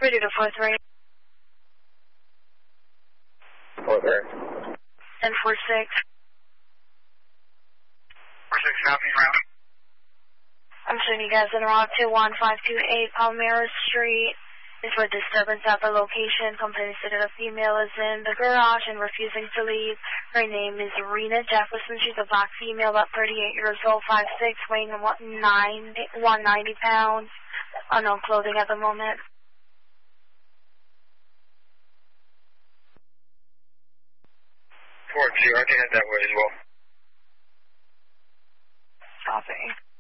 Ready to 4-3. 4-3. And 4-6. 4-6, copy, route. I'm showing you guys in route 21528 Palmyra Street. Is for disturbance at the location. Complaint stated a female is in the garage and refusing to leave. Her name is Rena Jefferson. She's a black female, about 38 years old, 5'6", weighing 190 pounds. Unknown clothing at the moment. I can head that way as well. Copy.